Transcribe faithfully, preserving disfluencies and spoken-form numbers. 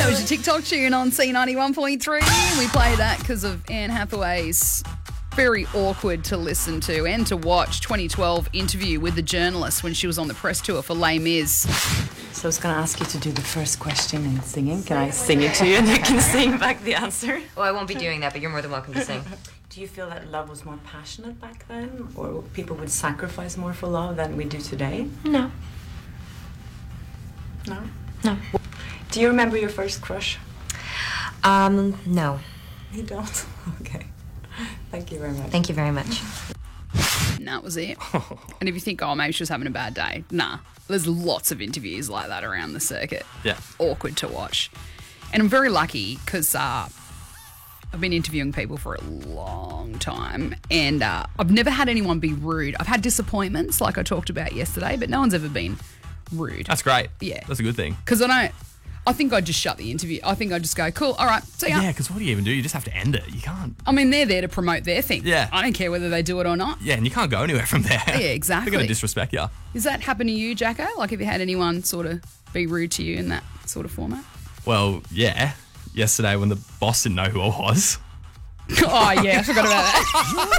That was your TikTok tune on C ninety-one point three. We played that because of Anne Hathaway's very awkward to listen to and to watch twenty twelve interview with the journalist when she was on the press tour for Les Mis. So I was going to ask you to do the first question in singing. Can I sing it to you and you can sing back the answer? Well, I won't be doing that, but you're more than welcome to sing. Do you feel that love was more passionate back then? Or people would sacrifice more for love than we do today? No. No? No. Do you remember your first crush? Um, no. You don't? Okay. Thank you very much. Thank you very much. And that was it. And if you think, oh, maybe she was having a bad day, nah. There's lots of interviews like that around the circuit. Yeah. Awkward to watch. And I'm very lucky because uh, I've been interviewing people for a long time and uh, I've never had anyone be rude. I've had disappointments like I talked about yesterday, but no one's ever been rude. That's great. Yeah. That's a good thing. Because I don't, I think I'd just shut the interview. I think I'd just go, cool, all right, see ya. Yeah, because what do you even do? You just have to end it. You can't. I mean, they're there to promote their thing. Yeah. I don't care whether they do it or not. Yeah, and you can't go anywhere from there. Yeah, exactly. They're going to disrespect you. Does that happen to you, Jacko? Like, have you had anyone sort of be rude to you in that sort of format? Well, yeah. Yesterday when the boss didn't know who I was. Oh, yeah, I forgot about that.